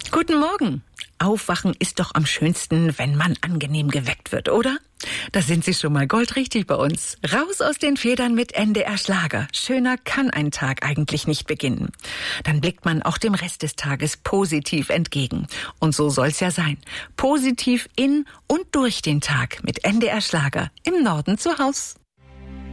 Guten Morgen. Aufwachen ist doch am schönsten, wenn man angenehm geweckt wird, oder? Da sind Sie schon mal goldrichtig bei uns. Raus aus den Federn mit NDR Schlager. Schöner kann ein Tag eigentlich nicht beginnen. Dann blickt man auch dem Rest des Tages positiv entgegen. Und so soll's ja sein. Positiv in und durch den Tag mit NDR Schlager im Norden zu Haus.